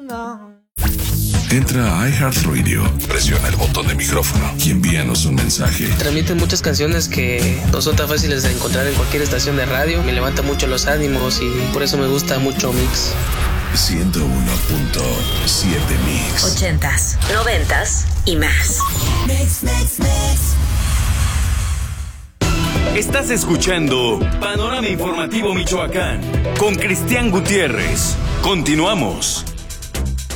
Entra a iHeartRadio, presiona el botón de micrófono y envíanos un mensaje. Transmiten muchas canciones que no son tan fáciles de encontrar en cualquier estación de radio. Me levanta mucho los ánimos y por eso me gusta mucho Mix. 101.7 Mix. 80s, 90s y más. Mix. Estás escuchando Panorama Informativo Michoacán con Cristian Gutiérrez. Continuamos.